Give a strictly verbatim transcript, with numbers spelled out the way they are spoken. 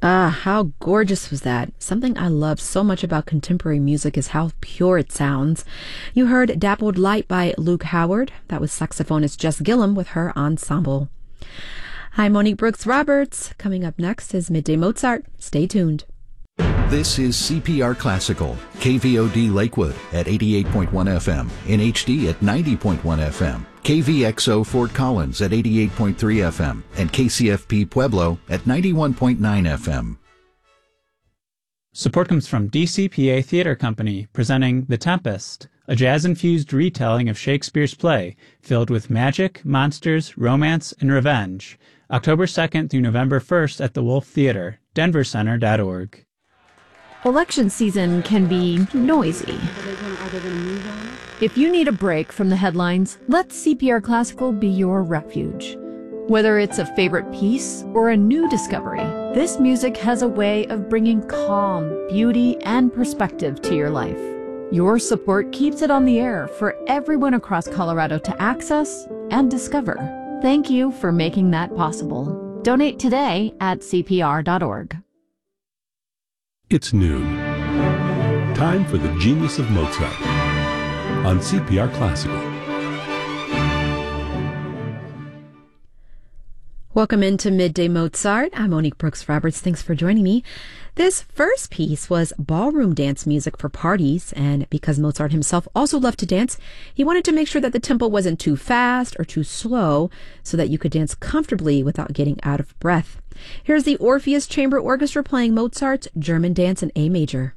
Ah, how gorgeous was that? Something I love so much about contemporary music is how pure it sounds. You heard Dappled Light by Luke Howard. That was saxophonist Jess Gillum with her ensemble. Hi, Monique Brooks Roberts. Coming up next is Midday Mozart. Stay tuned. This is C P R Classical, K V O D Lakewood at eighty-eight point one F M, in H D at ninety point one F M, K V X O Fort Collins at eighty-eight point three F M, and K C F P Pueblo at ninety-one point nine F M. Support comes from D C P A Theater Company, presenting The Tempest, a jazz-infused retelling of Shakespeare's play filled with magic, monsters, romance, and revenge. October second through November first at the Wolf Theater, denver center dot org. Election season can be noisy. If you need a break from the headlines, let C P R Classical be your refuge. Whether it's a favorite piece or a new discovery, this music has a way of bringing calm, beauty, and perspective to your life. Your support keeps it on the air for everyone across Colorado to access and discover. Thank you for making that possible. Donate today at C P R dot org. It's noon. Time for the Genius of Mozart on C P R Classical. Welcome into Midday Mozart. I'm Monique Brooks Roberts. Thanks for joining me. This first piece was ballroom dance music for parties, and because Mozart himself also loved to dance, he wanted to make sure that the tempo wasn't too fast or too slow so that you could dance comfortably without getting out of breath. Here's the Orpheus Chamber Orchestra playing Mozart's German Dance in A major.